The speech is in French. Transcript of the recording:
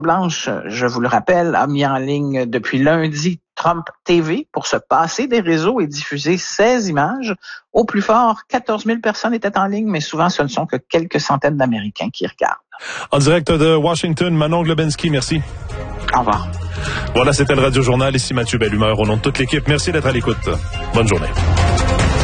Blanche, je vous le rappelle, a mis en ligne depuis lundi Trump TV pour se passer des réseaux et diffuser 16 images. Au plus fort, 14 000 personnes étaient en ligne, mais souvent ce ne sont que quelques centaines d'Américains qui regardent. En direct de Washington, Manon Globensky, merci. Au revoir. Voilà, c'était le Radio Journal. Ici Mathieu Bellumeur, au nom de toute l'équipe. Merci d'être à l'écoute. Bonne journée.